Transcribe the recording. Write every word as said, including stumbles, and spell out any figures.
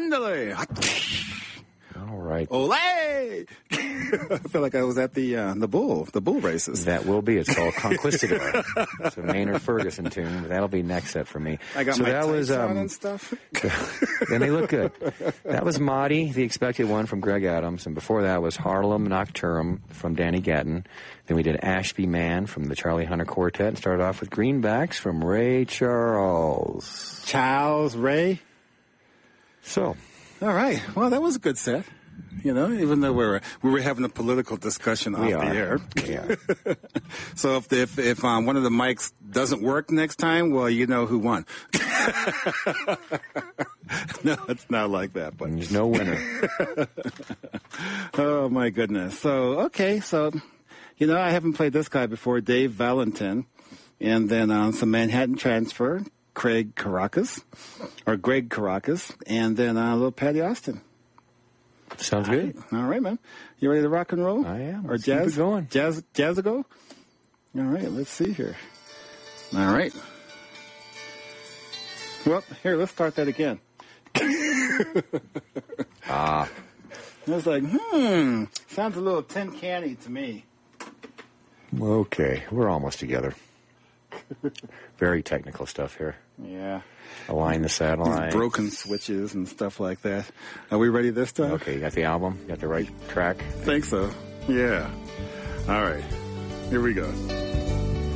Andale. All right. Ole! I feel like I was at the uh, the bull the bull races. That will be. It's called Conquistador. It's a Maynard Ferguson tune, but that'll be next set for me. I got so my that tights was, on um, and stuff. And they look good. That was Mahdi, The Expected One from Greg Adams, and before that was Harlem Nocturne from Danny Gatton. Then we did Ashby Man from the Charlie Hunter Quartet, and started off with Greenbacks from Ray Charles. Charles Ray. So, all right. Well, that was a good set. You know, even though we were we were having a political discussion off we the are. air. We are. So if the, if if um, one of the mics doesn't work next time, well, you know who won. No, it's not like that. But There's no winner. Oh my goodness. So okay, so you know, I haven't played this guy before, Dave Valentin, and then um, some Manhattan Transfer, Craig Caracas, or Greg Caracas, and then uh, a little Patty Austin. Sounds good. All right, man. You ready to rock and roll? I am. Or Let's jazz? keep it going. Jazz, jazz go? All right, let's see here. All right. Well, here, let's start that again. Ah. I was like, hmm, sounds a little tin canny to me. Okay, we're almost together. Very technical stuff here. Yeah. Align the satellite. These broken switches and stuff like that. Are we ready this time? Okay, you got the album? You got the right track? Think so. Yeah. All right. Here we go.